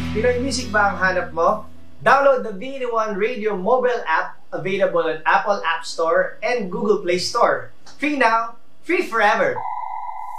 Pinoy Music ba ang hanap mo? Download the BD1 Radio mobile app available on Apple App Store and Google Play Store. Free now, free forever!